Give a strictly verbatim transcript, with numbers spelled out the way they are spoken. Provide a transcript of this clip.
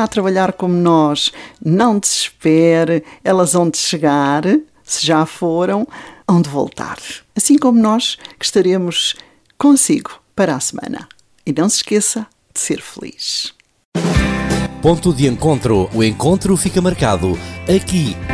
a trabalhar como nós, não desespere, elas vão de chegar, se já foram, hão de voltar. Assim como nós que estaremos consigo para a semana. E não se esqueça de ser feliz. Ponto de encontro. O encontro fica marcado aqui